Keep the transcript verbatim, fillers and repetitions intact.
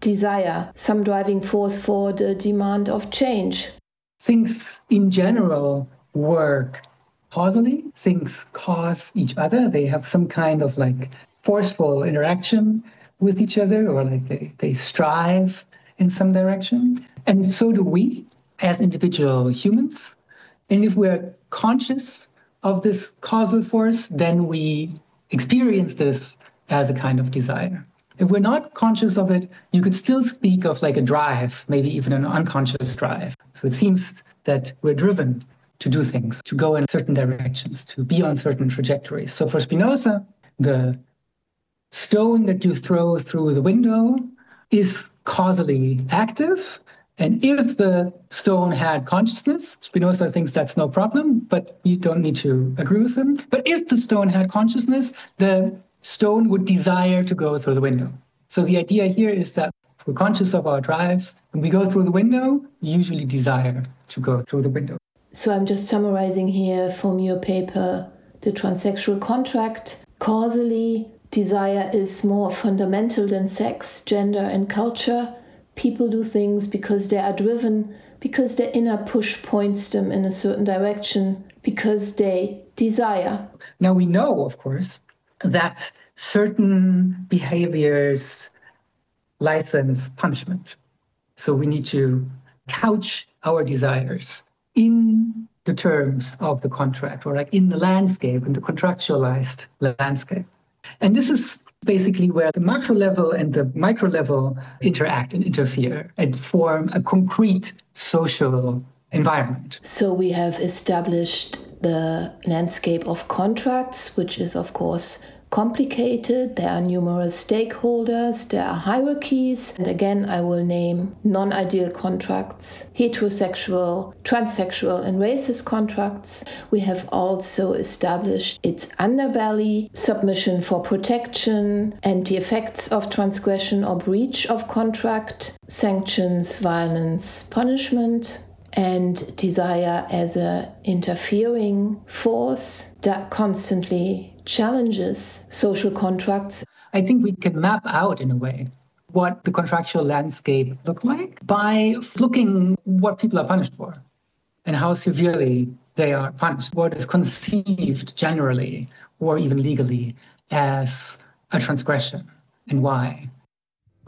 desire some driving force for the demand of change? Things in general work causally. Things cause each other. They have some kind of like forceful interaction with each other, or like they, they strive in some direction. And so do we as individual humans. And if we're conscious of this causal force, then we experience this as a kind of desire. If we're not conscious of it, you could still speak of like a drive, maybe even an unconscious drive. So it seems that we're driven to do things, to go in certain directions, to be on certain trajectories. So for Spinoza, the stone that you throw through the window is causally active. And if the stone had consciousness, Spinoza thinks that's no problem, but you don't need to agree with him. But if the stone had consciousness, the stone would desire to go through the window. So the idea here is that if we're conscious of our drives, when we go through the window, we usually desire to go through the window. So I'm just summarizing here from your paper, The Transsexual Contract. Causally, desire is more fundamental than sex, gender, and culture. People do things because they are driven, because their inner push points them in a certain direction, because they desire. Now we know, of course, that certain behaviors license punishment. So we need to couch our desires in the terms of the contract, or like in the landscape, in the contractualized landscape. And this is basically where the macro level and the micro level interact and interfere and form a concrete social environment. So we have established the landscape of contracts, which is, of course, complicated. There are numerous stakeholders, there are hierarchies. And again, I will name non-ideal contracts, heterosexual, transsexual, and racist contracts. We have also established its underbelly, submission for protection, and the effects of transgression or breach of contract, sanctions, violence, punishment, and desire as an interfering force that constantly challenges social contracts. I think we can map out, in a way, what the contractual landscape look like by looking what people are punished for and how severely they are punished. What is conceived generally or even legally as a transgression and why.